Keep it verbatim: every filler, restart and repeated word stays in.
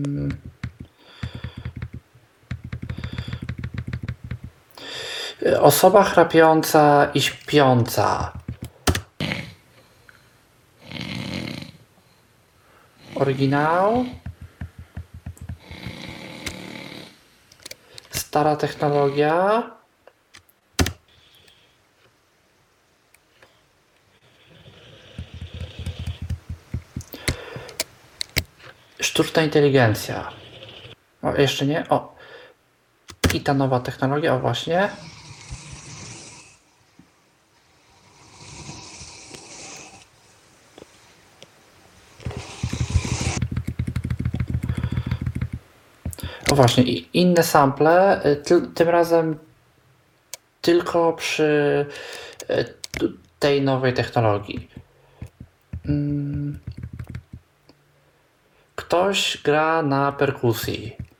Osoba chrapiąca i śpiąca. Oryginał. Stara technologia. Sztuczna inteligencja. O, jeszcze nie. O. I ta nowa technologia, o właśnie. O właśnie, i inne sample, ty, tym razem tylko przy tej nowej technologii. Ktoś gra na perkusji.